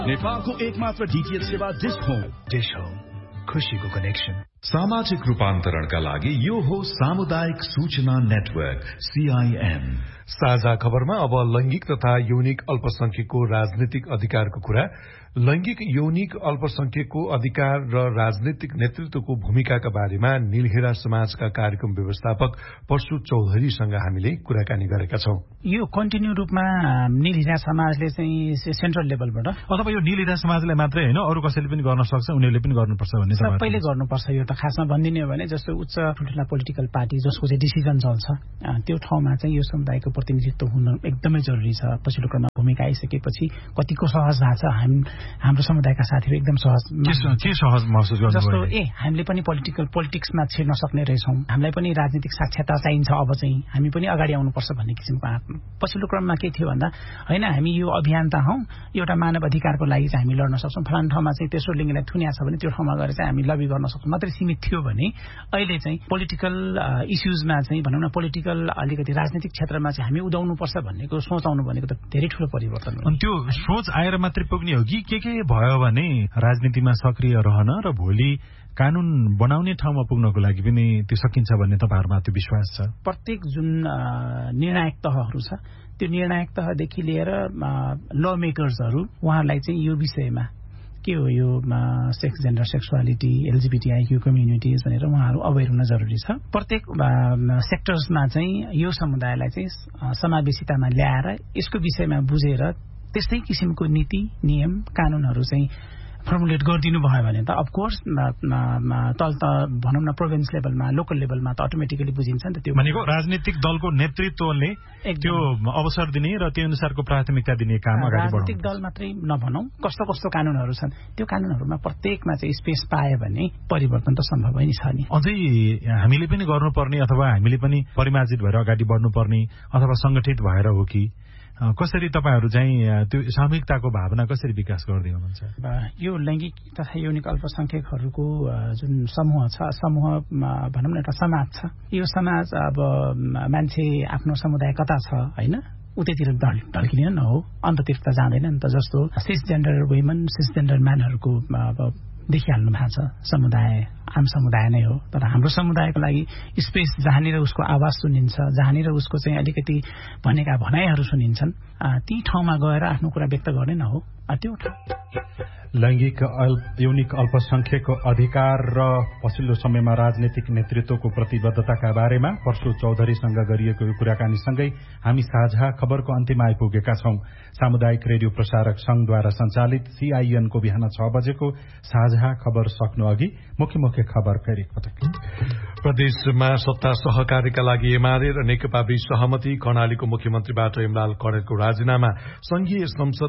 नेपालको एकमात्र डीटीएच सेवा डिश होम खुशीको कनेक्सन। सामाजिक रूपान्तरणका लागि यो हो सामुदायिक सूचना नेटवर्क CIN। साझा खबरमा अब लैंगिक तथा यौनिक अल्पसंख्यकको राजनीतिक अधिकारको कुरा। लैंगिक यौनिक अल्पसंख्यकको अधिकार र राजनीतिक नेतृत्वको भूमिकाका बारेमा नीलहेरा समाजका कार्यक्रम व्यवस्थापक परशु चौधरीसँग हामीले कुराकानी गरेका छौं। यो कन्टिन्यू रूपमा नीलहेरा समाजले चाहिँ सेन्ट्रल लेभलबाट अथवा यो नीलहेरा समाजले मात्रै हैन अरु कसैले पनि गर्न सक्छ, उनीहरूले पनि गर्नुपर्छ भन्ने सबैले गर्नुपर्छ। यो त खासमा भनिदिने हो भने जस्तो उच्च ठुला पोलिटिकल पार्टी जसको चाहिँ डिसिजन चल्छ त्यो ठाउँमा चाहिँ यो समुदायको प्रतिनिधित्व हुन एकदमै जरुरी छ। पछिल्लो क्रममा भूमिका आइसकेपछि कतिको सहज भएको छ। हाम्रो समुदायका साथीहरू एकदम सहज महसुस गर्नु जस्तो हामीले पनि पोलिटिक्समा छिर्न सक्ने रहेछौँ, हामीलाई पनि राजनीतिक साक्षरता चाहिन्छ, अब चाहिँ हामी पनि अगाडि आउनुपर्छ भन्ने किसिमको पछिल्लो क्रममा के थियो भन्दा हैन हामी यो अभियान त हौ एउटा मानव अधिकारको लागि चाहिँ हामी लड्न सक्छौँ, फलान ठाउँमा चाहिँ तेस्रो लिङ्गलाई थुनिया छ भने त्यो ठाउँमा गएर चाहिँ हामी लबी गर्न सक्छौँ मात्रै सीमित थियो भने अहिले चाहिँ पोलिटिकल इस्युजमा चाहिँ भनौँ न पोलिटिकल अलिकति राजनीतिक क्षेत्रमा चाहिँ हामी उदाउनुपर्छ भन्नेको सोच आउनु भनेको त धेरै ठूलो परिवर्तन हो। अनि त्यो सोच आएर मात्रै पुग्ने हो कि के भयो भने राजनीतिमा सक्रिय रहन र भोलि कानून बनाउने ठाउँमा पुग्नको लागि पनि त्यो सकिन्छ भन्ने तपाईहरुमा त्यो विश्वास छ? प्रत्येक जुन निर्णायक तहहरू छ त्यो निर्णायक तहदेखि लिएर ल मेकर्सहरू उहाँहरूलाई चाहिँ यो विषयमा के हो यो sex gender sexuality LGBTIQ communities भनेर उहाँहरू अवेर हुन जरुरी छ। प्रत्येक सेक्टर्समा चाहिँ यो समुदायलाई चाहिँ समावेशितामा ल्याएर यसको विषयमा बुझेर त्यस्तै किसिमको नीति नियम कानूनहरू चाहिँ फर्मुलेट गरिदिनु भयो भने त अफकोर्स तल त भनौँ न प्रोभिन्स लेभलमा लोकल लेभलमा त अटोमेटिकली बुझिन्छ नि त। त्यो भनेको राजनीतिक दलको नेतृत्वले त्यो अवसर दिने र त्यो अनुसारको प्राथमिकता दिने काम अगाडि बढाउनु। राजनीतिक दल मात्रै नभनौं, कस्तो कस्तो कानूनहरू छन् त्यो कानूनहरूमा प्रत्येकमा चाहिँ स्पेस पाए भने परिवर्तन त सम्भव नै छ नि। अझै हामीले पनि गर्नुपर्ने अथवा हामीले पनि परिमार्जित भएर अगाडि बढ्नुपर्ने अथवा संगठित भएर हो कि कसरी तपाईहरु चाहिँ त्यो सामूहिकताको भावना कसरी विकास गर्दै हुनुहुन्छ? यो लैंगिक तथा यौनिक अल्पसंख्यकहरूको जुन समूह छ, समूह भनौँ न एउटा समाज छ, यो समाज अब मान्छे आफ्नो समुदाय कता छ हैन उतैतिर ढल्किने न हो, अन्ततिर त जाँदैन नि त। जस्तो सिसजेन्डर वुमेन सिसजेन्डर म्यानहरूको अब देखिहाल्नु भएको छ, समुदाय आम समुदाय नै हो, तर हाम्रो समुदायको लागि स्पेस जहाँनिर उसको आवाज सुनिन्छ, जहाँनिर उसको चाहिँ अलिकति भनेका भनाइहरू सुनिन्छन् ती ठाउँमा गएर आफ्नो कुरा व्यक्त गर्ने न हो त्यो लैंगिक यौनिक अल्पसंख्यकको अधिकार र पछिल्लो समयमा राजनीतिक नेतृत्वको प्रतिबद्धताका बारेमा परशु चौधरीसँग गरिएको यो कुराकानीसँगै हामी साझा खबरको अन्त्यमा आइपुगेका छौं। सामुदायिक रेडियो प्रसारक संघद्वारा सञ्चालित CIN को बिहान 6 बजेको साझा खबर सक्नु अघि मुख्य खबर फेरि पटक। प्रदेशमा सत्ता सहकारीका लागि एमाले र नेकपा बीच सहमति। कर्णालीको मुख्यमन्त्रीबाट इमरान कणेलको राजीनामा। संघीय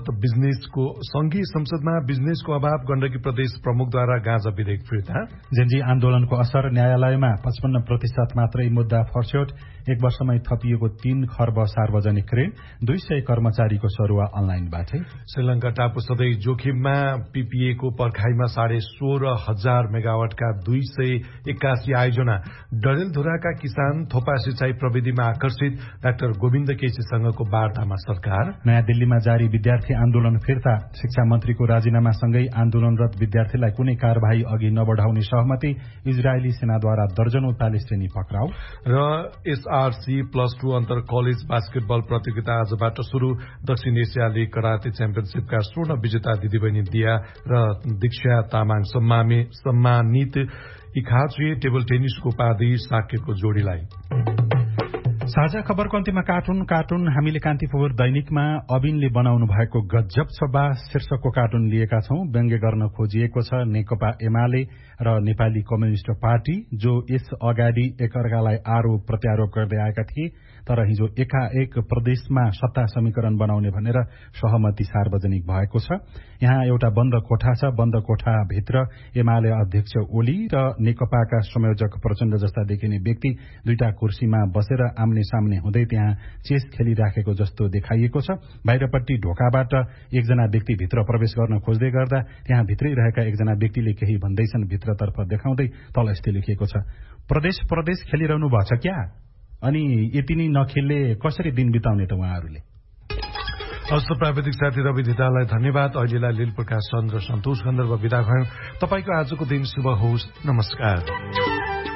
संसदमा बिजनेसको अभाव। गण्डकी प्रदेश प्रमुखद्वारा गाँजा विधेयक फिर्ता। जेन्जी आन्दोलनको असर। न्यायालयमा 55% मात्रै मुद्दा फर्स्यौट। 1 वर्षमै थपिएको 3 खर्ब सार्वजनिक ऋण। 200 कर्मचारीको सरुवा अनलाइनबाटै। श्रीलंका टापु सधैँ जोखिममा। PPA को पर्खाइमा 16,500 मेगावाटका 281 आयोजना। डडेलधुराका किसान थोपा सिंचाई प्रविधिमा आकर्षित। डाक्टर गोविन्द केसीसँगको वार्तामा सरकार। नयाँ दिल्लीमा जारी विद्यार्थी आन्दोलन फिर्ता। शिक्षा मन्त्रीको राजीनामासँगै आन्दोलनरत विद्यार्थीलाई कुनै कार्यवाही अघि नबढाउने सहमति। इजरायली सेनाद्वारा दर्जनौं प्यालेस्टिनी पक्राउ। र SRC+2 अन्तर कलेज बास्केटबल प्रतियोगिता आजबाट शुरू। दक्षिण एसिया लीग कराते च्याम्पियनशिपका स्वर्ण विजेता दिदीबहिनी दिया र दीक्षा तामाङ सम्मानित। इखाचे टेबल टेनिसको उपाधि साकेको जोडीलाई। साझा खबरको अन्त्यमा कार्टुन हामीले कान्तिपुर दैनिकमा अबिनले बनाउनु भएको गजब सभा शीर्षकको कार्टुन लिएका छौं। व्यङ्ग्य गर्न खोजिएको छ नेकपा एमाले र नेपाली कम्युनिस्ट पार्टी, जो यस अगाडि एकअर्कालाई आरोप प्रत्यारोप गर्दै आएका थिए, तर हिजो एकाएक प्रदेशमा सत्ता समीकरण बनाउने भनेर सहमति सार्वजनिक भएको छ। यहाँ एउटा बन्द कोठा छ। बन्द कोठा भित्र एमाले अध्यक्ष ओली र नेकपाका संयोजक प्रचण्ड जस्ता देखिने व्यक्ति दुईटा कुर्सीमा बसेर आम्ने सामने हुँदै त्यहाँ चेस खेलिराखेको जस्तो देखाइएको छ। बाहिरपट्टि ढोकाबाट एकजना व्यक्ति भित्र प्रवेश गर्न खोज्दै गर्दा त्यहाँ भित्रै रहेका एकजना व्यक्तिले केही भन्दैछन् भित्रतर्फ देखाउँदै तल यस्तो लेखिएको छ, प्रदेश खेलिरहनु भएको छ क्या? अनि यति नै नखेल्ले कसरी दिन बिताउने त उहाँहरूले? हस्त प्राविधिक साथी रवि धितालाई धन्यवाद। अहिलेलाई लील प्रकाश चन्द्र सन्तोष गन्धर्व विदा भयौं। तपाईको आजको दिन शुभ होस्। नमस्कार।